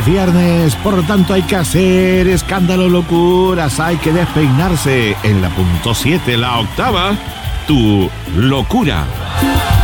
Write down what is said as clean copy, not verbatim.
viernes, por lo tanto hay que hacer escándalo, locuras, hay que despeinarse. En la punto 7, la octava, tu locura.